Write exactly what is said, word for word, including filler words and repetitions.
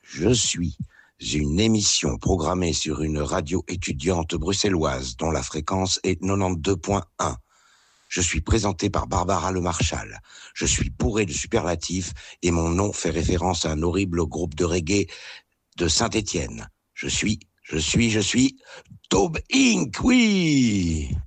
Je suis une émission programmée sur une radio étudiante bruxelloise dont la fréquence est quatre-vingt-douze point un. Je suis présenté par Barbara Le Marchal. Je suis bourré de superlatifs et mon nom fait référence à un horrible groupe de reggae de Saint-Étienne. Je suis, je suis, je suis Taube Incorporée, oui.